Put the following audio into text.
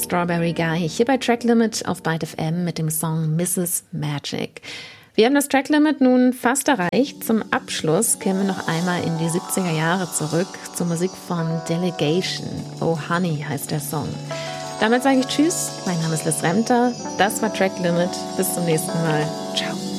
Strawberry Guy hier bei Track Limit auf Byte FM mit dem Song Mrs. Magic. Wir haben das Track Limit nun fast erreicht. Zum Abschluss kehren wir noch einmal in die 70er Jahre zurück zur Musik von Delegation. Oh Honey heißt der Song. Damit sage ich Tschüss, mein Name ist Liz Remter, das war Track Limit, bis zum nächsten Mal, ciao.